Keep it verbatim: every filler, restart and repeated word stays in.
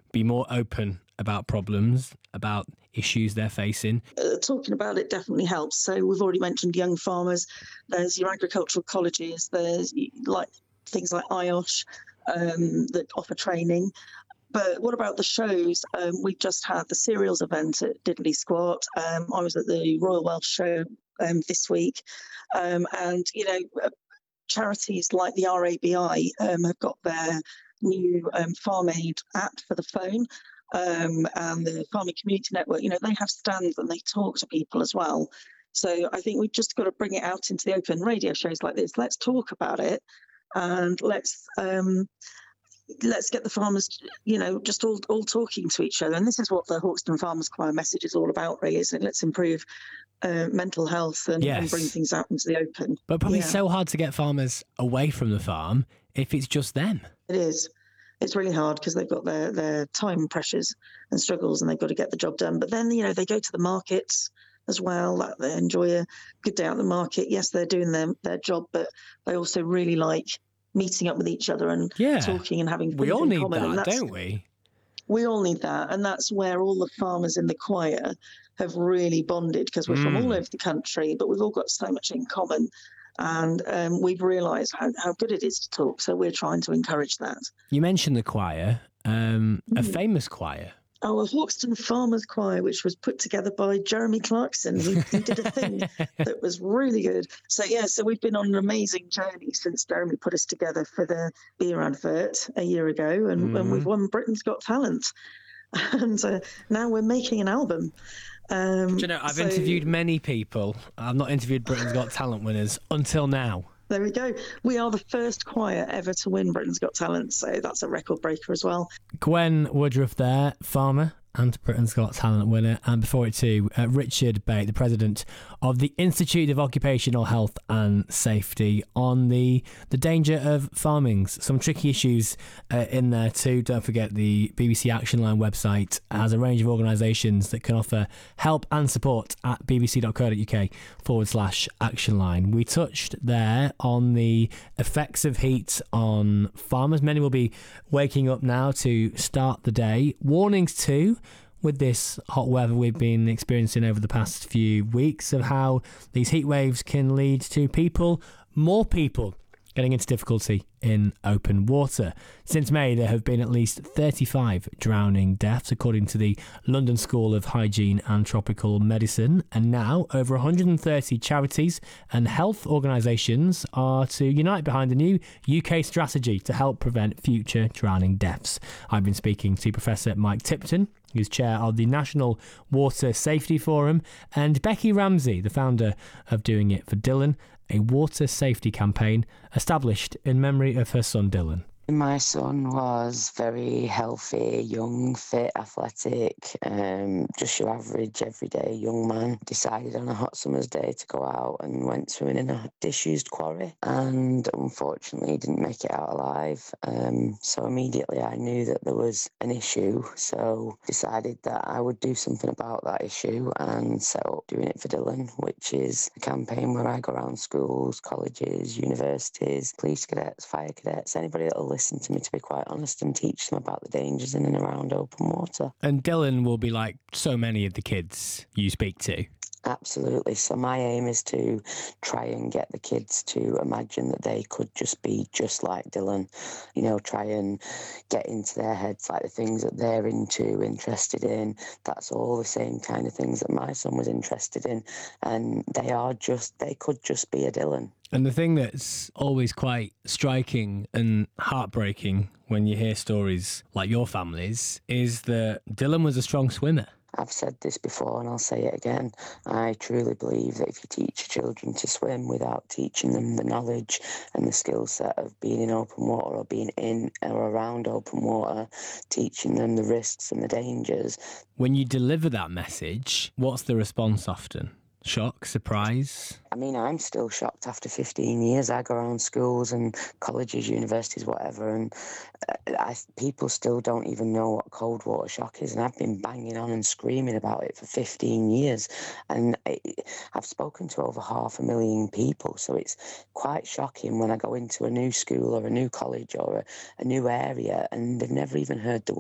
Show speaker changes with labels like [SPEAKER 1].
[SPEAKER 1] be more open about problems, about issues they're facing?
[SPEAKER 2] Uh, talking about it definitely helps. So we've already mentioned young farmers. There's your agricultural colleges. There's like things like I O S H um, that offer training. But what about the shows? Um, we just had the cereals event at Diddley Squat. Um, I was at the Royal Welsh Show um, this week. Um, and, you know, uh, charities like the R A B I um, have got their new um, Farm Aid app for the phone. Um, and the Farming Community Network, you know, they have stands and they talk to people as well. So I think we've just got to bring it out into the open. Radio shows like this. Let's talk about it, and let's um, let's get the farmers, you know, just all all talking to each other. And this is what the Hawkston Farmers Choir message is all about, really. Isn't it? Let's improve uh, mental health and,
[SPEAKER 1] Yes.
[SPEAKER 2] and bring things out into the open.
[SPEAKER 1] But probably
[SPEAKER 2] Yeah.
[SPEAKER 1] so hard to get farmers away from the farm if it's just them.
[SPEAKER 2] It is. It's really hard because they've got their, their time pressures and struggles, and they've got to get the job done. But then, you know, they go to the markets as well. Like, they enjoy a good day out the market. Yes, they're doing their, their job, but they also really like meeting up with each other and
[SPEAKER 1] Yeah.
[SPEAKER 2] talking and having things
[SPEAKER 1] We all
[SPEAKER 2] in
[SPEAKER 1] need
[SPEAKER 2] common. And
[SPEAKER 1] that,
[SPEAKER 2] that's-
[SPEAKER 1] don't we?
[SPEAKER 2] We all need that. And that's where all the farmers in the choir have really bonded, because we're from all
[SPEAKER 1] Mm.
[SPEAKER 2] over the country, but we've all got so much in common. And um, we've realised how, how good it is to talk. So we're trying to encourage that.
[SPEAKER 1] You mentioned the choir, um, a
[SPEAKER 2] Mm.
[SPEAKER 1] famous choir.
[SPEAKER 2] Oh, a Hawkston Farmers Choir, which was put together by Jeremy Clarkson. He, he did a thing that was really good. So, yeah, so we've been on an amazing journey since Jeremy put us together for the beer advert a year ago, and,
[SPEAKER 1] Mhm.
[SPEAKER 2] and we've won Britain's Got Talent. And uh, now we're making an album. Um,
[SPEAKER 1] Do you know, I've
[SPEAKER 2] so
[SPEAKER 1] interviewed many people. I've not interviewed Britain's Got Talent winners until now.
[SPEAKER 2] There we go. We are the first choir ever to win Britain's Got Talent, so that's a record breaker as well.
[SPEAKER 1] Gwen Woodruff there, farmer and Britain's Got Talent winner. And before it too, uh, Richard Bate, the president of the Institute of Occupational Health and Safety, on the, the danger of farmings. Some tricky issues uh, in there too. Don't forget the B B C Action Line website has a range of organisations that can offer help and support at bbc.co.uk forward slash action line. We touched there on the effects of heat on farmers. Many will be waking up now to start the day. Warnings too, with this hot weather we've been experiencing over the past few weeks, of how these heat waves can lead to people, more people, getting into difficulty in open water. Since May, there have been at least thirty-five drowning deaths, according to the London School of Hygiene and Tropical Medicine. And now, over one hundred thirty charities and health organisations are to unite behind a new U K strategy to help prevent future drowning deaths. I've been speaking to Professor Mike Tipton, who's chair of the National Water Safety Forum, and Becky Ramsey, the founder of Doing It for Dylan, a water safety campaign established in memory of her son Dylan.
[SPEAKER 3] My son was very healthy, young, fit, athletic, um, just your average, everyday young man. Decided on a hot summer's day to go out and went swimming in a disused quarry, and unfortunately didn't make it out alive. Um, so immediately I knew that there was an issue, so decided that I would do something about that issue and set up Doing It for Dylan, which is a campaign where I go around schools, colleges, universities, police cadets, fire cadets, anybody that will listen to me, to be quite honest, and teach them about the dangers in and around open water.
[SPEAKER 1] And Dylan will be like so many of the kids you speak to.
[SPEAKER 3] Absolutely. So my aim is to try and get the kids to imagine that they could just be just like Dylan. You know, try and get into their heads like the things that they're into, interested in. That's all the same kind of things that my son was interested in. And they are just, they could just be a Dylan.
[SPEAKER 1] And the thing that's always quite striking and heartbreaking when you hear stories like your family's is that Dylan was a strong swimmer.
[SPEAKER 3] I've said this before and I'll say it again. I truly believe that if you teach children to swim without teaching them the knowledge and the skill set of being in open water or being in or around open water, teaching them the risks and the dangers.
[SPEAKER 1] When you deliver that message, what's the response often? Shock, surprise?
[SPEAKER 3] I mean, I'm still shocked after fifteen years. I go around schools and colleges, universities, whatever, and I, people still don't even know what cold water shock is. And I've been banging on and screaming about it for fifteen years. And I, I've spoken to over half a million people. So it's quite shocking when I go into a new school or a new college or a, a new area and they've never even heard the